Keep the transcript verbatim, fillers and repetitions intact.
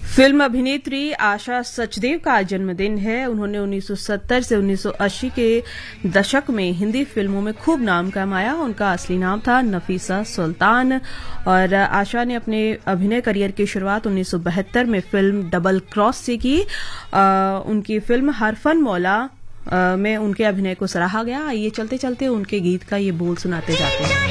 Film अभिनेत्री आशा सचदेव का आज जन्मदिन है। उन्होंने उन्नीस सौ सत्तर से उन्नीस सौ अस्सी के दशक में हिंदी फिल्मों में खूब नाम कमाया। उनका असली नाम था नफीसा सुल्तान और आशा ने अपने अभिनय करियर की शुरुआत उन्नीस सौ बहत्तर में फिल्म डबल क्रॉस से की। आ, उनकी फिल्म हरफन मौला में उनके अभिनय को सराहा गया। आइए चलते चलते उनके गीत का ये बोल सुनाते जाते हैं।